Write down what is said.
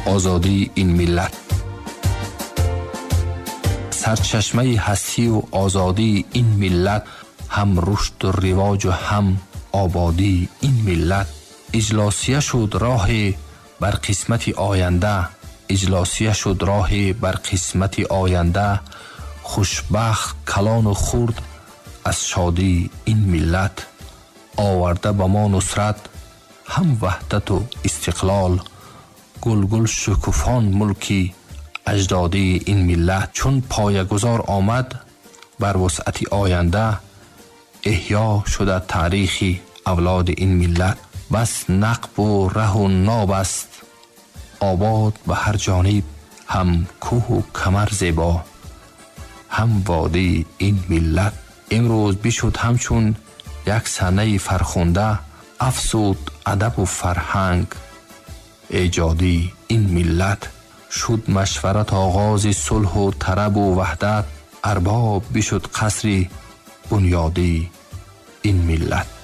آزادی این ملت. سرچشمه هستی و آزادی این ملت، هم رشد و رواج و هم آبادی این ملت. اجلاسیه شد راه بر قسمت آینده، اجلاسیه شد راه بر قسمت آینده. خوشبخت کلان و خرد از شادی این ملت. آورده به ما نصرت هم وحدت و استقلال، گل گل شکوفان ملکی اجدادی این ملت. چون پایه‌گذار آمد بر وسعت آینده، احیا شده تاریخی اولاد این ملت. بس نقب و ره و ناب است آباد به هر جانب، هم کوه و کمر زیبا هم وادی این ملت. امروز بشد همچون یک صحنه فرخنده، افزود ادب و فرهنگ ایجادی این ملت. شد مشورت آغاز صلح و طرب و وحدت، ارباب بشد قصر بنیادی این ملت.